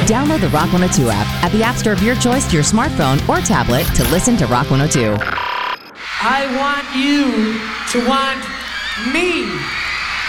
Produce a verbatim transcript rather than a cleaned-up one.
Download the Rock one oh two app at the App Store of your choice to your smartphone or tablet to listen to Rock one oh two. I want you to want me.